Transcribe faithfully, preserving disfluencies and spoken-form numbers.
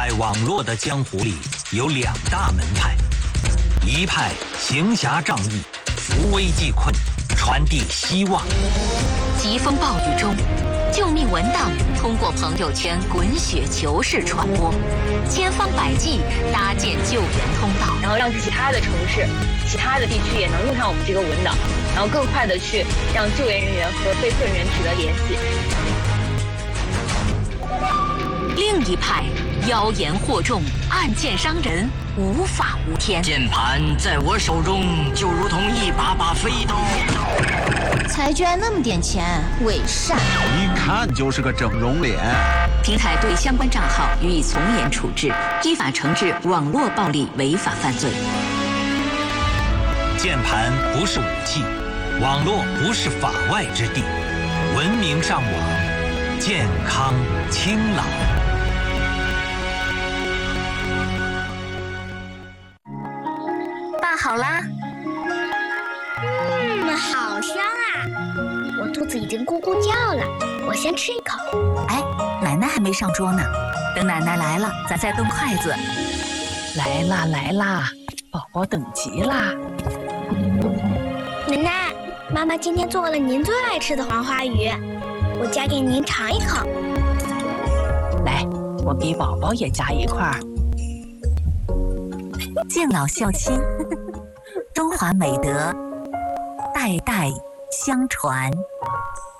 在网络的江湖里有两大门派，一派行侠仗义，扶危济困，传递希望； 疾风暴雨中，救命文档通过朋友圈滚雪球式传播，千方百计搭建救援通道， 然后让其他的城市、其他的地区也能用上我们这个文档，然后更快的去让救援人员和被困人员取得联系。 另一派妖言惑众，暗箭伤人，无法无天。 键盘在我手中就如同一把把飞刀， 才捐那么点钱，伪善， 一看就是个整容脸。 平台对相关账号予以从严处置，依法惩治网络暴力违法犯罪。 键盘不是武器，网络不是法外之地，文明上网，健康清朗。 爸好啦， 嗯，好香啊！我肚子已经咕咕叫了，我先吃一口。 哎，奶奶还没上桌呢，等奶奶来了，咱再动筷子。 来啦来啦，宝宝等急啦！ 奶奶，妈妈今天做了您最爱吃的黄花鱼，我夹给您尝一口。 来，我给宝宝也夹一块儿。 敬老孝亲，中华美德代代相传。